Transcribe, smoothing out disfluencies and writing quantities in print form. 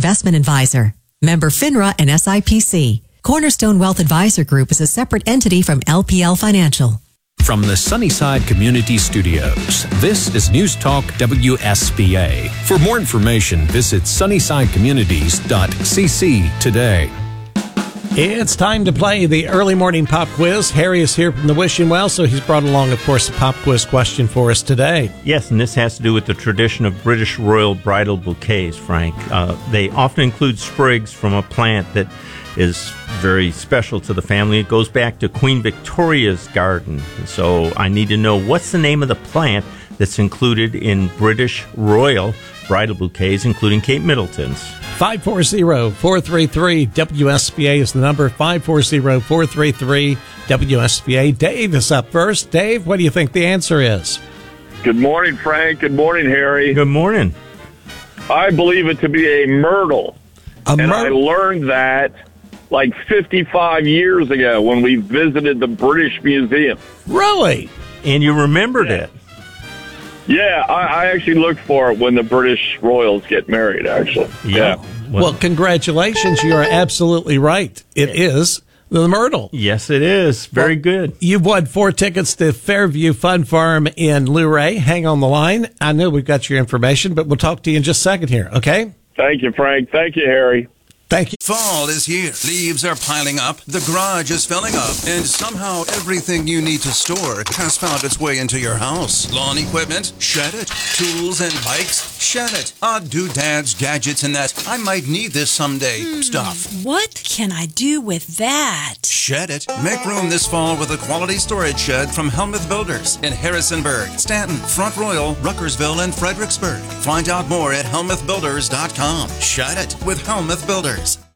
investment advisor. Member FINRA and SIPC. Cornerstone Wealth Advisor Group is a separate entity from LPL Financial. From the Sunnyside Community Studios, this is News Talk WSBA. For more information, visit sunnysidecommunities.cc today. It's time to play the early morning pop quiz. Harry is here from the Wishing Well, so he's brought along, of course, a pop quiz question for us today. Yes, and this has to do with the tradition of British royal bridal bouquets, Frank. They often include sprigs from a plant that is very special to the family. It goes back to Queen Victoria's garden. So I need to know, what's the name of the plant that's included in British royal bridal bouquets, including Kate Middleton's? 540-433-WSBA is the number, 540-433-WSBA. Dave is up first. Dave, what do you think the answer is? Good morning, Frank. Good morning, Harry. Good morning. I believe it to be a myrtle. I learned that like 55 years ago when we visited the British Museum. Really? And you remembered it? Yeah, I actually look for it when the British royals get married, actually. Yeah. Well, congratulations. You are absolutely right. It is the myrtle. Yes, it is. Very good. You've won 4 tickets to Fairview Fun Farm in Luray. Hang on the line. I know we've got your information, but we'll talk to you in just a second here, okay? Thank you, Frank. Thank you, Harry. Thank you. Fall is here. Leaves are piling up. The garage is filling up. And somehow everything you need to store has found its way into your house. Lawn equipment? Shed it. Tools and bikes? Shed it. Odd doodads, gadgets, and that I might need this someday stuff. What can I do with that? Shed it. Make room this fall with a quality storage shed from Helmuth Builders in Harrisonburg, Stanton, Front Royal, Ruckersville, and Fredericksburg. Find out more at helmuthbuilders.com. Shed it with Helmuth Builders.